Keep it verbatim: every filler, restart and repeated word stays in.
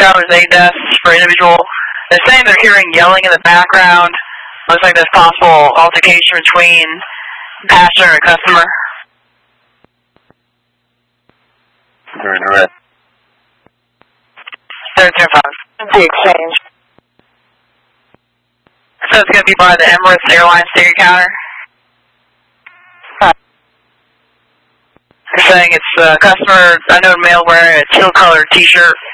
traveler's aid desk for individual. They're saying they're hearing yelling in the background. Looks like there's possible altercation between passenger and customer. Turn right. thirteen five. The exchange. So it's going to be by the Emirates Airlines ticket counter. Hi. They're saying it's a uh, customer, unknown male wearing a teal colored t-shirt.